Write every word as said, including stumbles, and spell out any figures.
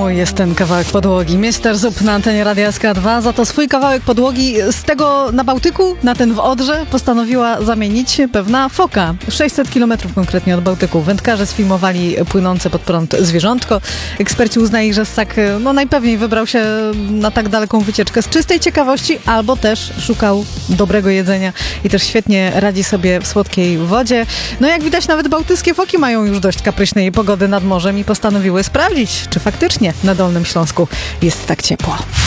O, jest ten kawałek podłogi. mister Zup na antenie Radia S K dwa. Za to swój kawałek podłogi z tego na Bałtyku, na ten w Odrze, postanowiła zamienić pewna foka. sześćset kilometrów konkretnie od Bałtyku. Wędkarze sfilmowali płynące pod prąd zwierzątko. Eksperci uznali, że ssak no, najpewniej wybrał się na tak daleką wycieczkę z czystej ciekawości, albo też szukał dobrego jedzenia i też świetnie radzi sobie w słodkiej wodzie. No jak widać, nawet bałtyckie foki mają już dość kapryśnej pogody nad morzem i postanowiły sprawdzić, czy faktycznie na Dolnym Śląsku jest tak ciepło.